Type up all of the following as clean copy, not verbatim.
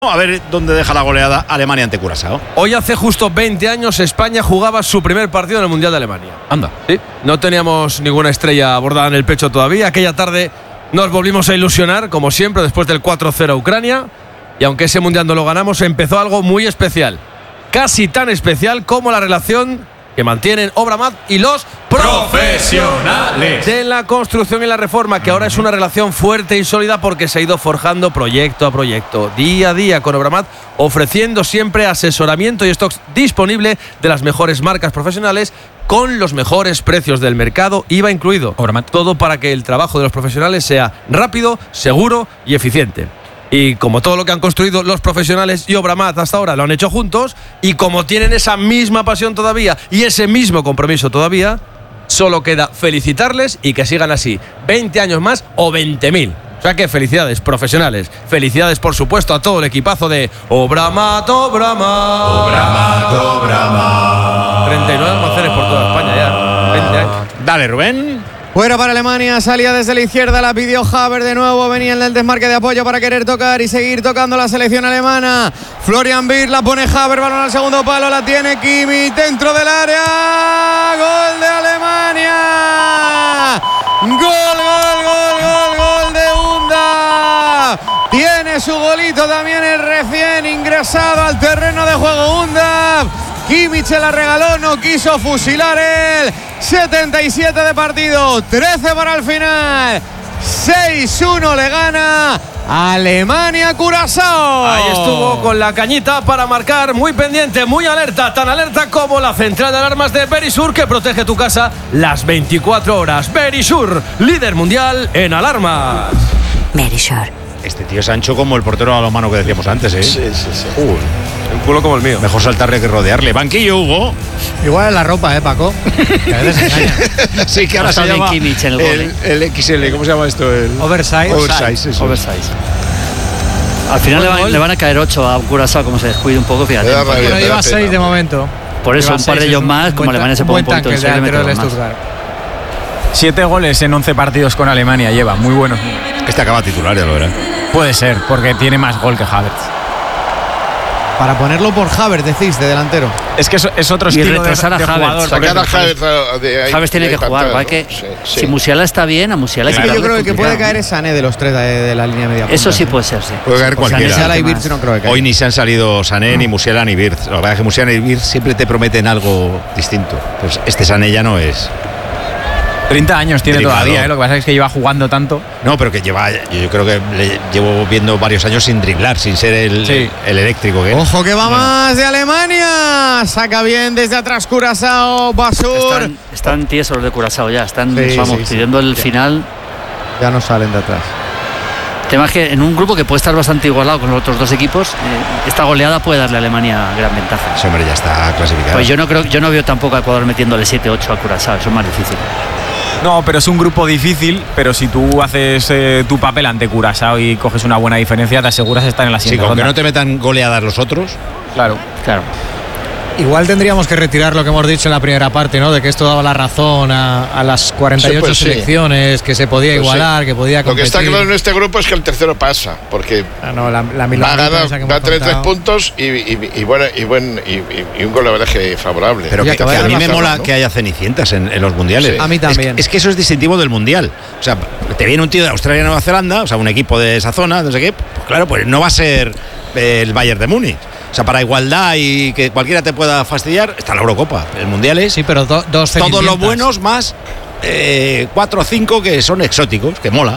A ver dónde deja la goleada Alemania ante Curazao. Hoy hace justo 20 años España jugaba su primer partido en el Mundial de Alemania. Anda. Sí, no teníamos ninguna estrella bordada en el pecho todavía. Aquella tarde nos volvimos a ilusionar, como siempre, después del 4-0 a Ucrania. Y aunque ese Mundial no lo ganamos, empezó algo muy especial. Casi tan especial como la relación que mantienen Obramat y los profesionales de la construcción y la reforma, que ahora es una relación fuerte y sólida porque se ha ido forjando proyecto a proyecto, día a día, con Obramat, ofreciendo siempre asesoramiento y stocks disponible de las mejores marcas profesionales con los mejores precios del mercado, IVA incluido. Obramat. Todo para que el trabajo de los profesionales sea rápido, seguro y eficiente. Y como todo lo que han construido los profesionales y Obramat hasta ahora lo han hecho juntos, y como tienen esa misma pasión todavía y ese mismo compromiso todavía, solo queda felicitarles y que sigan así 20 años más o 20.000. O sea que felicidades, profesionales. Felicidades, por supuesto, a todo el equipazo de Obramat, Obramat. Obramat, Obramat. 39 almacenes por toda España ya. 20 años. Dale, Rubén. Fuera para Alemania, salía desde la izquierda, la pidió Havertz de nuevo, venía en el desmarque de apoyo para querer tocar y seguir tocando la selección alemana. Florian Wirtz, la pone Havertz, balón al segundo palo, la tiene Kimmich dentro del área. Gol de Alemania. Gol de Undav. Tiene su golito también el recién ingresado al terreno de juego Undav. Kimmich se la regaló, no quiso fusilar él. 77 de partido, 13 para el final. 6-1 le gana Alemania a Curazao. Ahí estuvo con la cañita para marcar, muy pendiente, muy alerta, tan alerta como la central de alarmas de Verisur, que protege tu casa las 24 horas. Verisur, líder mundial en alarmas. Verisur. Este tío es ancho como el portero a la mano que decíamos antes, ¿eh? Sí. Un culo como el mío. Mejor saltarle que rodearle. Banquillo, Hugo. Igual en la ropa, Paco. Que a veces engaña. Sí, que ahora se llama Kimmich en el gol, el XL, ¿cómo se llama esto? El Oversize. Oversize, eso. Oversize. Al final le van a caer 8 a Curazao, como se descuide un poco, fíjate. Bueno, lleva 6 de momento. Por eso, un par de ellos más, como Alemania se pone un poquito en serio, le mete dos más. 7 goles en 11 partidos con Alemania lleva, muy buenos. Este acaba titular, ya lo verá. Puede ser, porque tiene más gol que Havertz. Para ponerlo por Havertz, decís, de delantero. Es que es otro estilo retrasar de a Havertz. jugador. Sacar a Havertz. Havertz tiene que jugar, ¿vale? Que si Musiala está bien, a Musiala hay que Yo darle creo que puede complicado. caer es Sané de los tres de la línea media punta. Eso sí puede ser, sí. Puede caer cualquiera. Musiala y Wirtz no creo que caiga. Hoy ni se han salido Sané, ni Musiala, ni Wirtz. La verdad es que Musiala y Wirtz siempre te prometen algo distinto. Pues este Sané ya no es. 30 años tiene Driblador. todavía, lo que pasa es que lleva jugando tanto. No, pero que lleva, yo creo que le llevo viendo varios años sin driblar, sin ser el eléctrico que es. Ojo que va más de Alemania. Saca bien desde atrás Curazao, Basur. Están tiesos los de Curazao ya, están Sí, pidiendo el final. Ya no salen de atrás. El tema es que en un grupo que puede estar bastante igualado con los otros dos equipos, esta goleada puede darle a Alemania gran ventaja. Ese hombre ya está clasificado. Pues yo no veo tampoco a Ecuador metiéndole 7-8 a Curazao, eso es más difícil. No, pero es un grupo difícil, pero si tú haces tu papel ante Curazao y coges una buena diferencia, te aseguras estar en la Sí, siguiente aunque ronda. no te metan goleadas los otros. Claro. Igual tendríamos que retirar lo que hemos dicho en la primera parte, ¿no? De que esto daba la razón a las 48 Sí, pues sí. selecciones, que se podía Pues igualar, que podía Lo que competir. está claro en este grupo es que el tercero pasa, porque la va a tener 3 puntos y un golaveraje favorable. Pero Ya que vaya a mí me razón, mola ¿no? que haya cenicientas en los mundiales. Sí. A mí también. Es que eso es distintivo del mundial. O sea, te viene un tío de Australia y Nueva Zelanda, o sea, un equipo de esa zona, no sé qué. Pues claro, pues no va a ser el Bayern de Múnich. O sea, para igualdad y que cualquiera te pueda fastidiar, está la Eurocopa. El mundial es Sí, pero dos todos cenicientas. los buenos más 4 o 5 que son exóticos, que mola.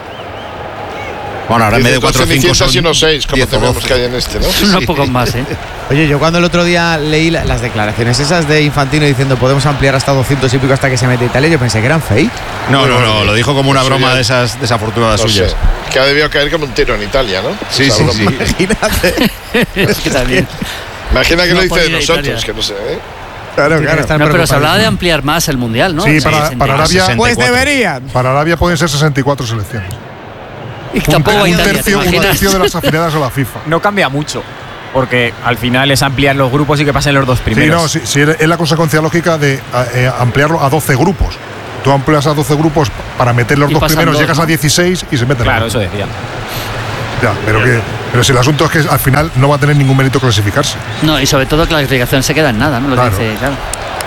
Bueno, ahora en vez de 4 o 5 son y unos 6, como 10 o tenemos 12. que hay en este, ¿no? Unos pocos más, ¿eh? Oye, yo cuando el otro día leí las declaraciones esas de Infantino diciendo podemos ampliar hasta 200 y pico hasta que se mete Italia, yo pensé que eran fake. No, lo dijo como una Eso broma ya- de esas desafortunadas No suyas. sé. Que ha debido caer como un tiro en Italia, ¿no? Sí, Esa sí, broma. sí. Imagínate. Es que también. Imagina que No lo dice de podía nosotros, Italia. que no sé, ¿eh? Claro, No, pero se hablaba de ampliar más el mundial, ¿no? Sí, O sea, para 60. Arabia, 64. Pues deberían. para Arabia pueden ser 64 selecciones. Y tampoco a Un Italia, ¿te tercio imaginas? de las afiliadas a la FIFA. No cambia mucho, porque al final es ampliar los grupos y que pasen los dos Sí, primeros. no, sí, es la consecuencia lógica de ampliarlo a 12 grupos. Tú amplias a 12 grupos para meter los Y dos pasan primeros, dos, llegas ¿no? a 16 y se meten. Claro, los eso dos. decía. Ya, pero si el asunto es que al final no va a tener ningún mérito clasificarse. No, y sobre todo que la clasificación se queda en nada, ¿no? Lo Claro. que dice, claro.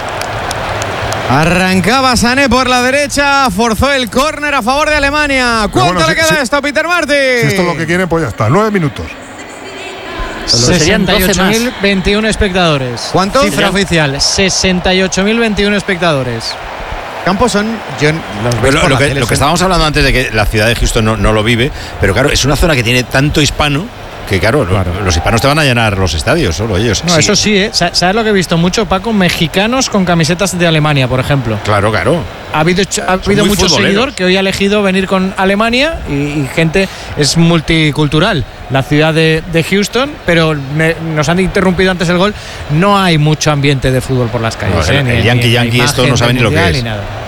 Arrancaba Sané por la derecha, forzó el córner a favor de Alemania. ¿Cuánto bueno, le queda a esto, Peter Martin? Si esto es lo que quieren, pues ya está. 9 minutos. Serían 12 más. 68.021 espectadores. ¿Cuánto? Cifra oficial, 68.021 espectadores. Campos son. Pero lo que estábamos hablando antes de que la ciudad de Houston no lo vive, pero claro, es una zona que tiene tanto hispano que claro. Los hispanos te van a llenar los estadios, solo ellos. No, eso sí, ¿eh? ¿Sabes lo que he visto mucho, Paco? Mexicanos con camisetas de Alemania, por ejemplo. Claro. Ha habido muy mucho futboleros. seguidor que hoy ha elegido venir con Alemania y gente es multicultural. La ciudad de Houston, pero nos han interrumpido antes el gol. No hay mucho ambiente de fútbol por las calles. No, el Yankee esto no saben ni lo que es.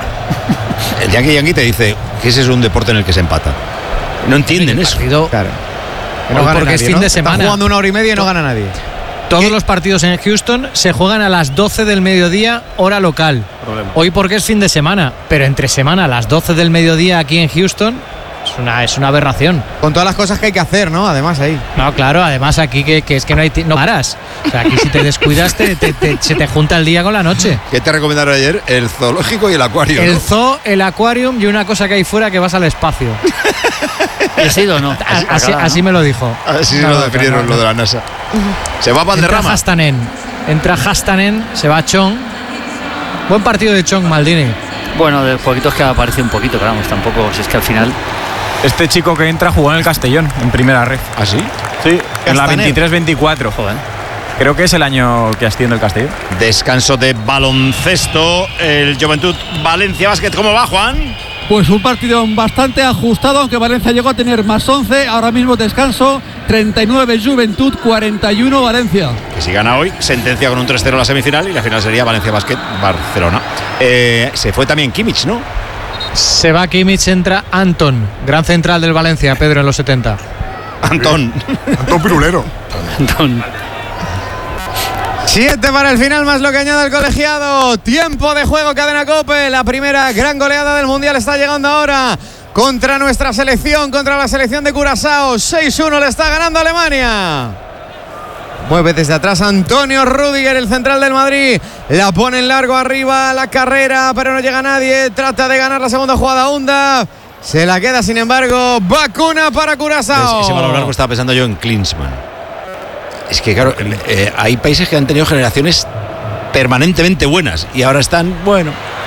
El Yankee te dice que ese es un deporte en el que se empata. No entienden eso. Claro. Que Hoy gane porque es nadie, fin ¿no? de semana. Están jugando 1 hora y media y no gana nadie. Todos los partidos en Houston se juegan a las 12 del mediodía, hora local. Hoy porque es fin de semana, pero entre semana a las 12 del mediodía aquí en Houston es una aberración. Con todas las cosas que hay que hacer, ¿no? Además ahí. No, claro, además aquí que es que no paras. O sea, aquí si te descuidas se te junta el día con la noche. ¿Qué te recomendaron ayer? El zoológico y el acuario. El zoo, el aquarium y una cosa que hay fuera que vas al espacio. ¿Has ido o no? Así me lo dijo. Así No, lo definieron lo de la NASA. Se va a Valderrama. Entra Hastanen, se va a Chong. Buen partido de Chong, Maldini. Bueno, de poquitos que aparece un poquito, pero vamos, tampoco, si es que al final. Este chico que entra jugó en el Castellón, en primera red. ¿Ah, sí? Sí, en la Castaner. 23-24. Joder. Creo que es el año que asciende el Castellón. Descanso de baloncesto. El Juventud Valencia Basket. ¿Cómo va, Juan? Pues un partido bastante ajustado, aunque Valencia llegó a tener más 11. Ahora mismo descanso, 39 Juventud, 41 Valencia. Que si gana hoy, sentencia con un 3-0 la semifinal y la final sería Valencia Basket Barcelona. Se fue también Kimmich, ¿no? Se va Kimmich, entra Anton, gran central del Valencia, Pedro, en los 70. Antón. Antón Pirulero. 7 para el final, más lo que añade el colegiado. Tiempo de juego, cadena COPE. La primera gran goleada del Mundial está llegando ahora contra nuestra selección, contra la selección de Curazao. 6-1 le está ganando Alemania. Mueve desde atrás Antonio Rüdiger, el central del Madrid. La pone en largo arriba la carrera, pero no llega nadie. Trata de ganar la segunda jugada Unda. Se la queda, sin embargo, vacuna para Curazao. Ese balón largo estaba pensando yo en Klinsmann. Es que, claro, hay países que han tenido generaciones permanentemente buenas y ahora están, bueno.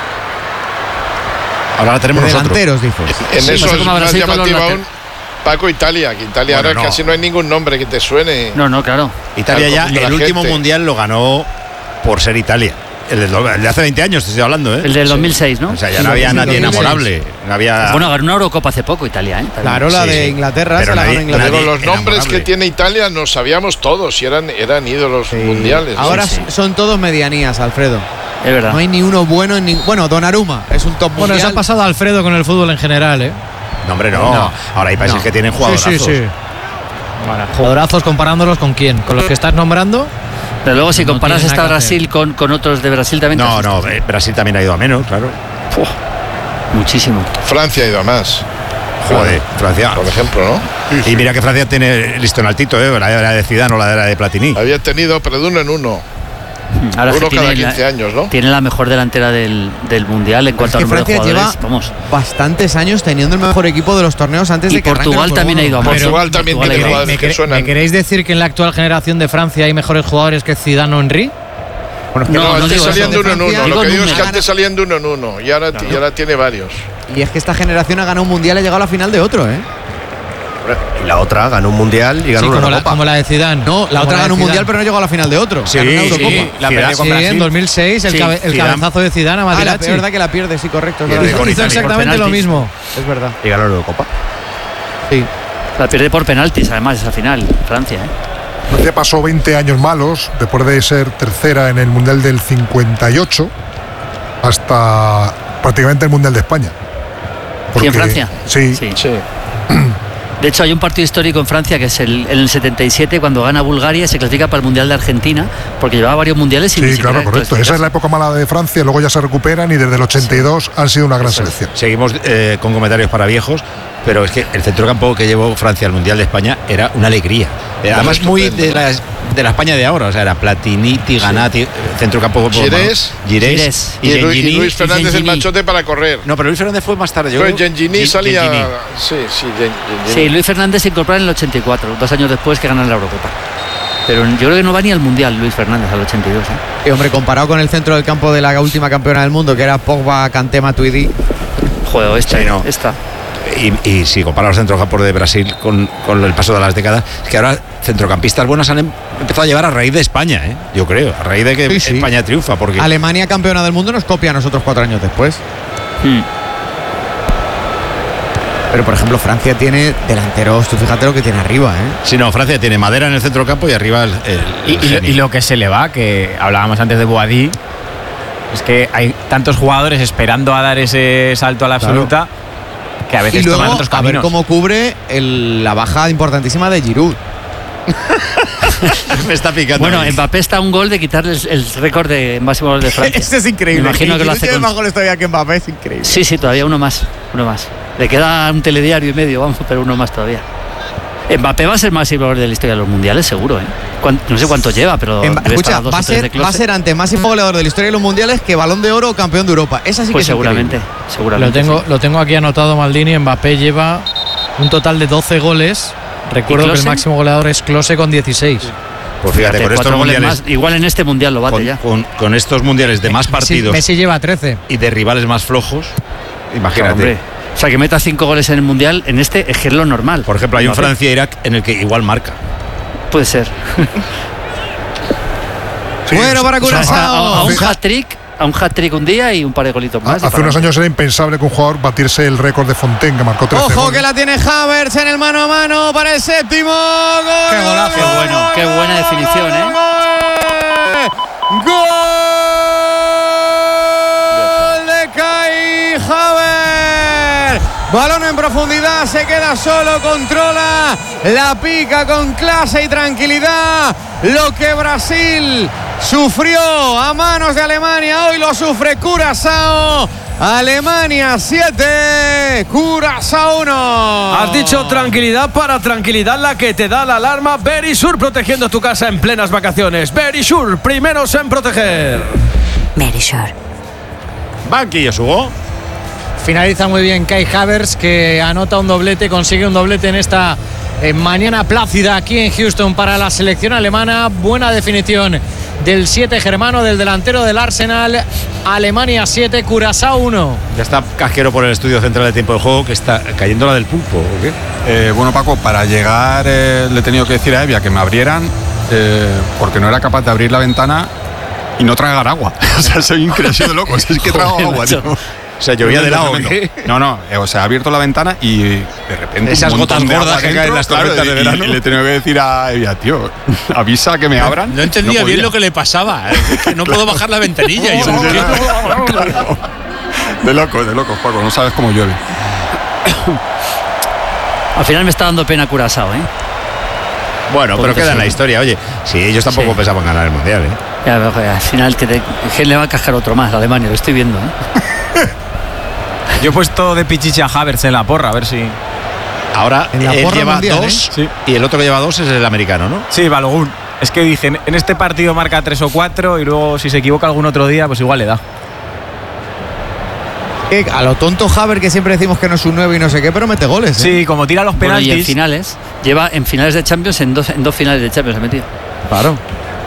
Ahora la tenemos delanteros, dices. En Sí, eso pasa es como más Brasil con los llamativo aún. laterales. Paco, Italia. Que Italia Bueno, ahora no. casi no hay ningún nombre que te suene. No, claro. Italia Al ya, conjunto de el la último gente. mundial lo ganó por ser Italia. El de hace 20 años te estoy hablando, ¿eh? El del 2006, ¿no? O sea, ya no había nadie 2006. enamorable. No había. Bueno, ganó una Eurocopa hace poco Italia, ¿eh? Claro, la Sí, de sí. Inglaterra, Pero se la nadie- ganó Inglaterra. Pero nadie los nombres enamorable. que tiene Italia nos sabíamos todos y eran ídolos mundiales. Ahora Sí, sí. son todos medianías, Alfredo. Es verdad. No hay ni uno bueno. Bueno, Donnarumma es un top Bueno, eso mundial. ha pasado a Alfredo con el fútbol en general, ¿eh? No, hombre, no. Ahora hay países que tienen jugadorazos. Bueno, jugadorazos comparándolos con quién, con los que estás nombrando. Pero luego si No comparas tiene esta nada que hacer. Brasil con otros de Brasil también. No, Brasil también ha ido a menos, claro. Muchísimo. Francia ha ido a más, Joder, Francia. por ejemplo, ¿no? Y mira que Francia tiene listón altito, ¿eh? La era de Zidane o la era de Platini. Había tenido, pero de uno en uno. Ahora Uno que cada tiene 15 años, ¿no? Tiene la mejor delantera del Mundial en cuanto Es al que número de Francia jugadores. lleva Vamos. bastantes años teniendo el mejor equipo de los torneos antes Y de que arranque Portugal el también ha ido a juego. más. Portugal también Portugal tiene ha ido a jugadores que ¿Me suenan. queréis decir que en la actual generación de Francia hay mejores jugadores que Zidane o Henry? Bueno, No, No, no antes digo salían eso. de uno en uno. Francia- Lo que Digo digo es que número. antes salían de uno en uno y ahora tiene varios. Y es que esta generación ha ganado un mundial y ha llegado a la final de otro, ¿eh? Y la otra ganó un mundial y ganó Sí, una Copa. como la de Zidane. No, la otra ganó un mundial, pero no llegó a la final de otro. Sí, Ganó una sí, Eurocopa. La Zidane- perdió con Sí, Brasil. en 2006 el Sí, el Zidane- cabezazo de Zidane a Ah, Materazzi. es verdad que la pierde, sí, correcto. Es Pierde verdad. con Hizo Italia. exactamente lo penaltis. mismo. Es verdad. Y ganó la Eurocopa. Sí. La pierde por penaltis, además, esa final. Francia, ¿eh? Francia pasó 20 años malos después de ser tercera en el Mundial del 58 hasta prácticamente el Mundial de España. ¿Sí, en Francia? Sí. Sí. De hecho, hay un partido histórico en Francia que es en el 77, cuando gana Bulgaria y se clasifica para el Mundial de Argentina, porque llevaba varios mundiales sin ni Sí, siquiera claro, correcto. Esa es la época mala de Francia, luego ya se recuperan y desde el 82 han sido una gran selección. Seguimos con comentarios para viejos. pero es que el centrocampo que llevó Francia al Mundial de España era una alegría. Además, muy de la España de ahora. O sea, era Platini, Tiganati, centrocampo. Girés y Luis Fernández el machote para correr. No, pero Luis Fernández fue más tarde. Pero Gengini salía. Sí, Luis Fernández se incorpora en el 84, 2 años después que ganan la Eurocopa. Pero yo creo que no va ni al Mundial Luis Fernández al 82. Y hombre, comparado con el centro del campo de la última campeona del mundo, que era Pogba, Kanté, Matuidi. Joder, esta. Y si comparas los centrocampos de Brasil con el paso de las décadas, es que ahora centrocampistas buenos han empezado a llevar a raíz de España, yo creo, a raíz de que España triunfa. Porque Alemania, campeona del mundo, nos copia a nosotros 4 años después. Pero, por ejemplo, Francia tiene delanteros, tú fíjate lo que tiene arriba, Sí, no, Francia tiene madera en el centrocampo y arriba el y lo que se le va, que hablábamos antes de Boadí, es que hay tantos jugadores esperando a dar ese salto a la absoluta, que a veces y luego, toman otros caminos. A ver cómo cubre la baja importantísima de Giroud. Me está picando. Bueno, Mbappé está a un gol de quitarle el récord de máximo gol de Francia. Este es increíble. Me imagino que lo hace tiene más goles todavía que Mbappé, es increíble. Sí, todavía uno más. Le queda un telediario y medio, vamos, pero uno más todavía. Mbappé va a ser máximo goleador de la historia de los mundiales, seguro, No sé cuánto lleva, pero escucha, va a ser ante máximo goleador de la historia de los mundiales que Balón de Oro o campeón de Europa. Esa sí pues que es seguramente. Lo tengo aquí anotado, Maldini. Mbappé lleva un total de 12 goles. Recuerdo que el máximo goleador es Klose con 16. Pues fíjate, con estos mundiales más, igual en este mundial lo bate ya. Con estos mundiales de más partidos. Messi lleva 13 y de rivales más flojos. Imagínate. Hombre. O sea, que meta 5 goles en el mundial, en este es que es lo normal. Por ejemplo, hay un Francia-Irak en el que igual marca. Puede ser. Bueno, para Curazao. A un hat-trick un día y un par de golitos más. Hace unos años era impensable que un jugador batiese el récord de Fontaine, que marcó 13 Ojo, goles. que la tiene Havertz en el mano a mano para el séptimo. ¡Gol! ¡Qué golazo! ¡Qué buena definición, ¡Gol de Kai Havertz! Balón en profundidad, se queda solo, controla, la pica con clase y tranquilidad. Lo que Brasil sufrió a manos de Alemania, hoy lo sufre Curazao. Alemania 7, Curazao 1. Has dicho tranquilidad, para tranquilidad la que te da la alarma. Verisur, protegiendo tu casa en plenas vacaciones. Verisur, primeros en proteger. Verisur. Banquillo, Hugo. Finaliza muy bien Kai Havertz, que anota un doblete, consigue un doblete en esta mañana plácida aquí en Houston para la selección alemana. Buena definición del 7 germano, del delantero del Arsenal. Alemania 7, Curazao 1. Ya está Casquero por el estudio central de tiempo de juego, que está cayendo la del pulpo, ¿o qué? Bueno, Paco, para llegar le he tenido que decir a Evia que me abrieran porque no era capaz de abrir la ventana y no tragar agua. O sea, soy increíble de locos. Es que trago agua, tío. O sea, llovía de lado. No, o sea, he abierto la ventana y de repente esas gotas gordas que caen en las tormentas de verano. Y le he tenido que decir a Evia, tío, avisa que me abran. No entendía bien lo que le pasaba. Que no puedo bajar la ventanilla. De locos, Paco, no sabes cómo llueve. Al final me está dando pena Curazao, Bueno, pero queda en la historia. Oye, si ellos tampoco pensaban ganar el Mundial, Ya, al final que le va a cascar otro más a Alemania, lo estoy viendo, Yo he puesto de pichichi a Havertz en la porra, a ver si. Ahora él lleva mundial, 2 sí. Y el otro que lleva 2 es el americano, ¿no? Sí, Balogun. Es que dije, en este partido marca 3 o 4 y luego si se equivoca algún otro día, pues igual le da. A lo tonto Havertz, que siempre decimos que no es un 9 y no sé qué, pero mete goles. Sí, como tira los penaltis. Bueno, y en finales, lleva en finales de Champions, en dos finales de Champions ha metido. Claro.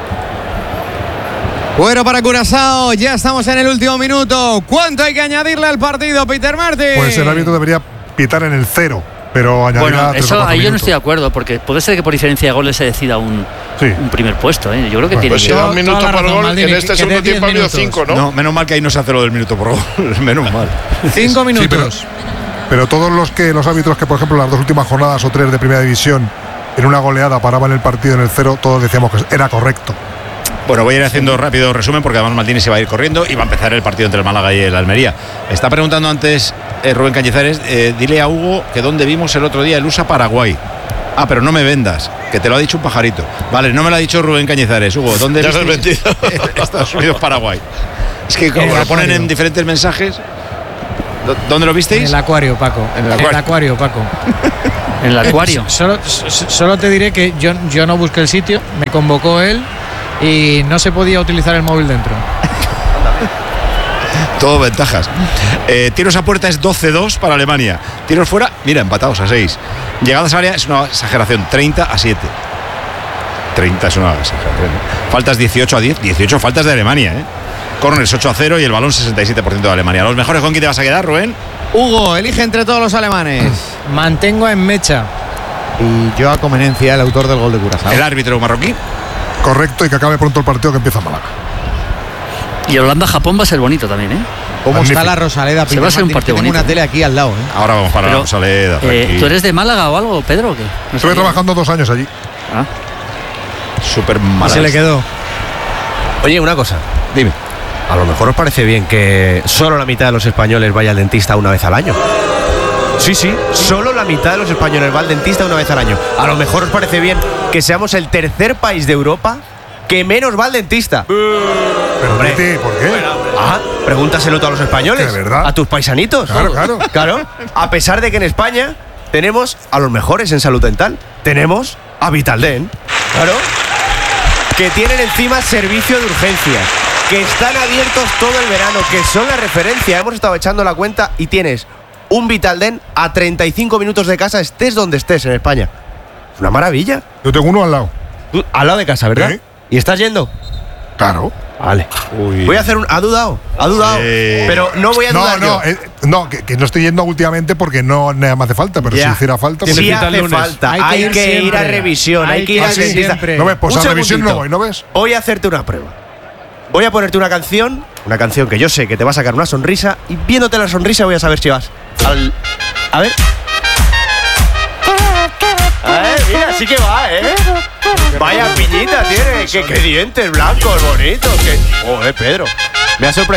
Bueno, para Curazao, ya estamos en el último minuto. ¿Cuánto hay que añadirle al partido, Peter Martin? Pues el árbitro debería pitar en el 0, pero añadirá 3 o 4 ahí minutos. yo no estoy de acuerdo, porque puede ser que por diferencia de goles se decida un primer puesto. Yo creo que tiene pues que... 2 minutos por gol, Maldini, en este segundo tiempo ha habido 5, ¿no? No, menos mal que ahí no se hace lo del minuto por gol. Menos mal. 5 minutos. Sí, pero todos los árbitros que, por ejemplo, las 2 últimas jornadas o 3 de primera división, en una goleada paraban el partido en el 0, todos decíamos que era correcto. Bueno, voy a ir haciendo rápido resumen porque además Maldini se va a ir corriendo y va a empezar el partido entre el Málaga y el Almería. Está preguntando antes Rubén Cañizares, dile a Hugo que dónde vimos el otro día el USA Paraguay. Ah, pero no me vendas, que te lo ha dicho un pajarito. Vale, no me lo ha dicho Rubén Cañizares. Hugo, ¿dónde viste Estados Unidos Paraguay? Es que como lo ponen en diferentes mensajes, ¿Dónde lo En visteis? el acuario, Paco. En el acuario. Paco. En el acuario. Solo te diré que yo no busqué el sitio, me convocó él y no se podía utilizar el móvil dentro. Todo ventajas. Tiros a puerta es 12-2 para Alemania. Tiros fuera, mira, empatados a 6. Llegadas al área es una exageración, 30-7. 30 es una exageración. Faltas 18-10, 18 faltas de Alemania, ¿eh? Corners 8-0 y el balón 67% de Alemania. ¿Los mejores con quién te vas a quedar, Rubén? Hugo, elige entre todos los alemanes. Mantengo a Mecha. Y yo a Comenencia, el autor del gol de Curazao. El árbitro marroquí. Correcto, y que acabe pronto el partido que empieza en Málaga. Y Holanda-Japón va a ser bonito también, ¿eh? ¿Cómo Magnífico. está la Rosaleda? Se va a ser un partido Tengo bonito. una tele aquí al lado, ¿eh? Ahora vamos para Pero, la Rosaleda. ¿Tú eres de Málaga o algo, Pedro? ¿O qué? No Estuve sabía. trabajando 2 años allí. Ah. Súper mal. Se le quedó. Oye, una cosa. Dime. A lo mejor os parece bien que solo la mitad de los españoles vaya al dentista una vez al año. Sí, solo la mitad de los españoles va al dentista una vez al año. A lo mejor os parece bien que seamos el tercer país de Europa que menos va al dentista. Pero, Titi, ¿por qué? Pregúntaselo tú a los españoles. ¿De verdad? A tus paisanitos. Claro. A pesar de que en España tenemos a los mejores en salud dental. Tenemos a Vitaldent. Claro. Que tienen encima servicio de urgencias. Que están abiertos todo el verano. Que son la referencia. Hemos estado echando la cuenta y tienes un Vitaldent a 35 minutos de casa, estés donde estés en España. Es una maravilla. Yo tengo uno al lado. Tú, al lado de casa, ¿verdad? ¿Sí? ¿Y estás yendo? Claro. Vale. Voy a hacer un... ¿Ha dudado? Pero no voy a dudar que no estoy yendo últimamente porque no me hace falta, pero si hiciera falta... Sí pues- hace falta. Hay que ir a revisión, hay que ir al dentista. ¿No ves? Pues Un a revisión segundito. no voy, ¿no ves? Voy a hacerte una prueba. Voy a ponerte una canción que yo sé que te va a sacar una sonrisa, y viéndote la sonrisa voy a saber si vas al... A ver. Mira, sí que va, ¿eh? Vaya piñita tiene, qué dientes blancos bonitos. Joder, Pedro. Me ha sorprendido.